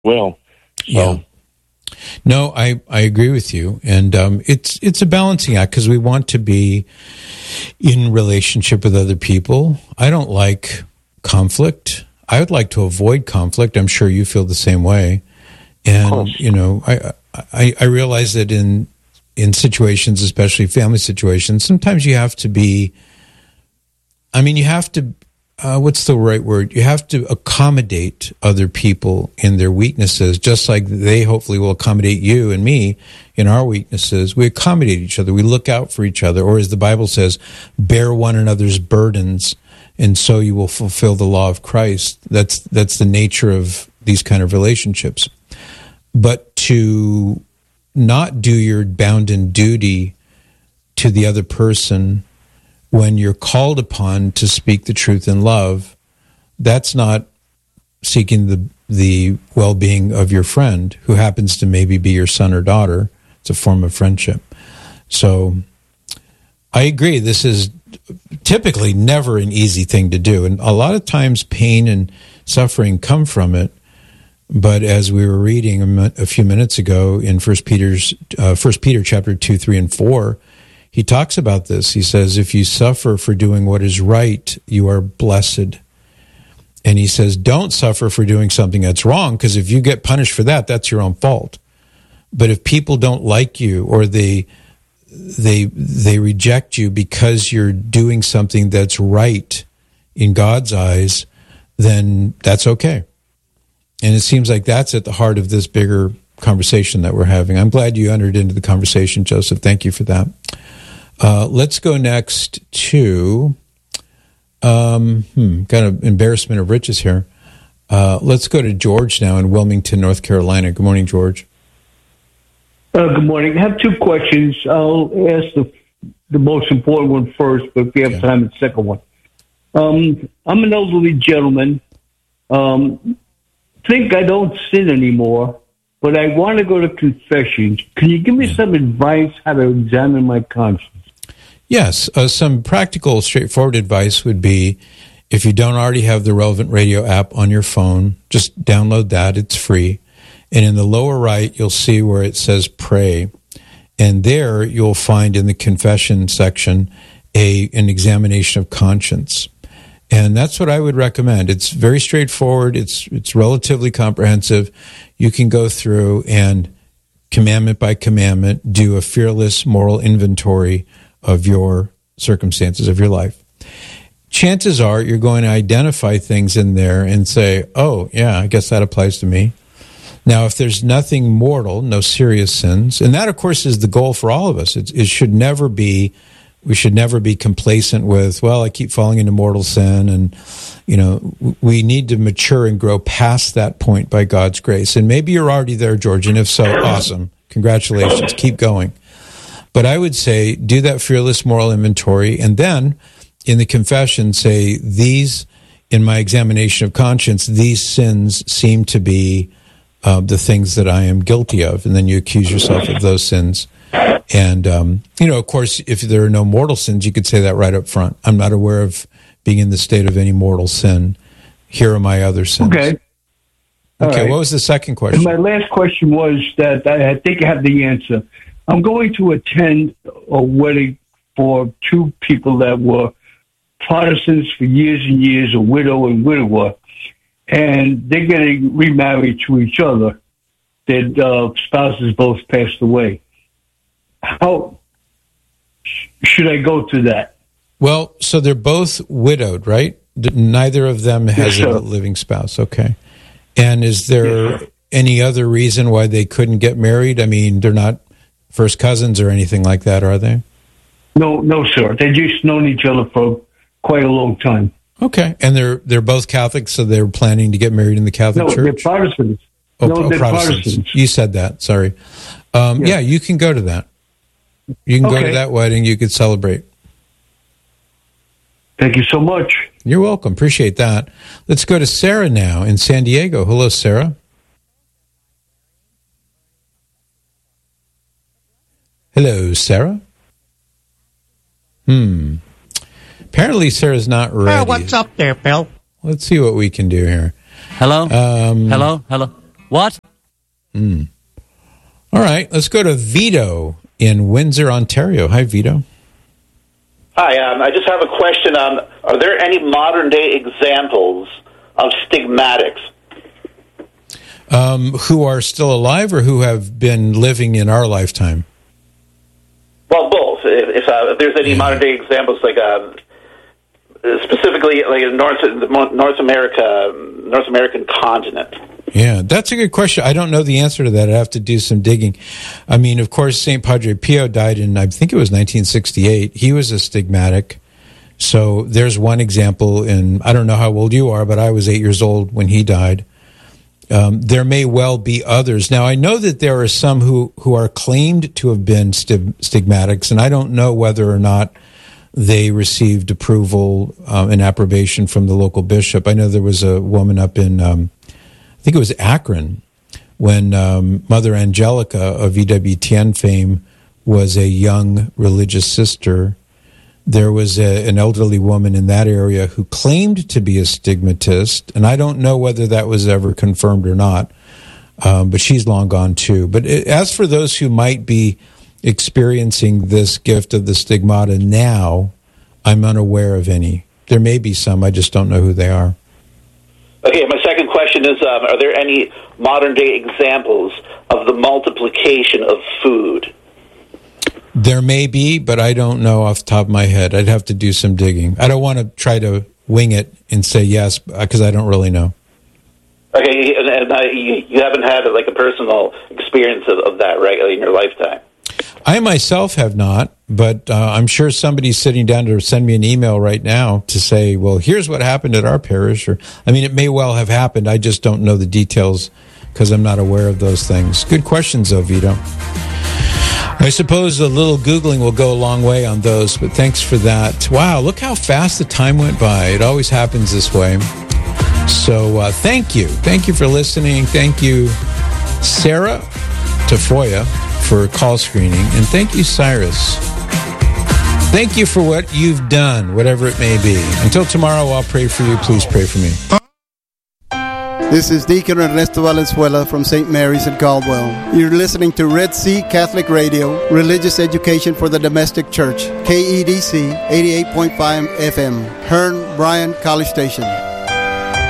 will. So. Yeah. No, I agree with you, and it's a balancing act because we want to be in relationship with other people. I don't like conflict. I would like to avoid conflict. I'm sure you feel the same way, and I realize that in situations, especially family situations, sometimes you have to be. I mean, you have to. What's the right word? You have to accommodate other people in their weaknesses, just like they hopefully will accommodate you and me in our weaknesses. We accommodate each other. We look out for each other. Or as the Bible says, bear one another's burdens, and so you will fulfill the law of Christ. That's the nature of these kind of relationships. But to not do your bounden duty to the other person when you're called upon to speak the truth in love, that's not seeking the well-being of your friend, who happens to maybe be your son or daughter. It's a form of friendship. So I agree. This is typically never an easy thing to do. And a lot of times pain and suffering come from it. But as we were reading a few minutes ago in 1 Peter chapter 2, 3, and 4, he talks about this. He says, if you suffer for doing what is right, you are blessed. And he says, don't suffer for doing something that's wrong, because if you get punished for that, that's your own fault. But if people don't like you, or they reject you because you're doing something that's right in God's eyes, then that's okay. And it seems like that's at the heart of this bigger conversation that we're having. I'm glad you entered into the conversation, Joseph. Thank you for that. Let's go next to, kind of embarrassment of riches here. Let's go to George now in Wilmington, North Carolina. Good morning, George. Good morning. I have two questions. I'll ask the most important one first, but if we have time, the second one. I'm an elderly gentleman. Think I don't sin anymore, but I want to go to confession. Can you give me some advice how to examine my conscience? Yes, some practical, straightforward advice would be, if you don't already have the Relevant Radio app on your phone, just download that. It's free. And in the lower right, you'll see where it says pray. And there you'll find in the confession section an examination of conscience. And that's what I would recommend. It's very straightforward. It's relatively comprehensive. You can go through and commandment by commandment do a fearless moral inventory of your circumstances of your life. Chances are you're going to identify things in there and say, oh, yeah, I guess that applies to me. Now, if there's nothing mortal, no serious sins, and that, of course, is the goal for all of us. We should never be complacent with, well, I keep falling into mortal sin, and, we need to mature and grow past that point by God's grace. And maybe you're already there, George, and if so, awesome. Congratulations. Keep going. But I would say do that fearless moral inventory, and then in the confession say, these, in my examination of conscience, these sins seem to be the things that I am guilty of. And then you accuse yourself of those sins. And, of course, if there are no mortal sins, you could say that right up front. I'm not aware of being in the state of any mortal sin. Here are my other sins. Okay. Okay, what was the second question? And my last question was that I think I have the answer. I'm going to attend a wedding for two people that were Protestants for years and years, a widow and widower, and they're getting remarried to each other. Their spouses both passed away. How should I go to that? Well, so they're both widowed, right? Neither of them has a living spouse. Okay. And is there any other reason why they couldn't get married? I mean, they're not first cousins or anything like that, are they? No, sir. They just known each other for quite a long time. Okay. And they're both Catholics, so they're planning to get married in the Catholic Church? No, they're Protestants. They're Protestants. You said that. Sorry. Yeah, you can go to that. You can go to that wedding. You could celebrate. Thank you so much. You're welcome. Appreciate that. Let's go to Sarah now in San Diego. Hello, Sarah. Hello, Sarah. Apparently, Sarah's not ready. What's up there, Bill? Let's see what we can do here. Hello? Hello? What? All right, let's go to Vito in Windsor, Ontario. Hi, Vito. Hi, I just have a question on, are there any modern-day examples of stigmatics? Who are still alive or who have been living in our lifetime? Well, both. If there's any modern-day examples, like specifically like in North American continent. Yeah, that's a good question. I don't know the answer to that. I'd have to do some digging. I mean, of course, St. Padre Pio died in, I think it was 1968. He was a stigmatic. So there's one example, and I don't know how old you are, but I was 8 years old when he died. There may well be others. Now, I know that there are some who are claimed to have been stigmatics, and I don't know whether or not they received approval and approbation from the local bishop. I know there was a woman up in, I think it was Akron, when Mother Angelica of EWTN fame was a young religious sister. There was an elderly woman in that area who claimed to be a stigmatist, and I don't know whether that was ever confirmed or not, but she's long gone too. But as for those who might be experiencing this gift of the stigmata now, I'm unaware of any. There may be some, I just don't know who they are. Okay, my second question is, are there any modern-day examples of the multiplication of food? There may be, but I don't know off the top of my head. I'd have to do some digging. I don't want to try to wing it and say yes, because I don't really know. Okay, and you haven't had like a personal experience of that, right, in your lifetime? I myself have not, but I'm sure somebody's sitting down to send me an email right now to say, well, here's what happened at our parish. Or, I mean, it may well have happened. I just don't know the details because I'm not aware of those things. Good questions, though, Vito. I suppose a little Googling will go a long way on those, but thanks for that. Wow, look how fast the time went by. It always happens this way. So thank you. Thank you for listening. Thank you, Sarah Tafoya, for call screening. And thank you, Cyrus. Thank you for what you've done, whatever it may be. Until tomorrow, I'll pray for you. Please pray for me. This is Deacon Ernesto Valenzuela from St. Mary's in Caldwell. You're listening to Red Sea Catholic Radio, religious education for the domestic church, KEDC 88.5 FM, Hearn Bryan College Station.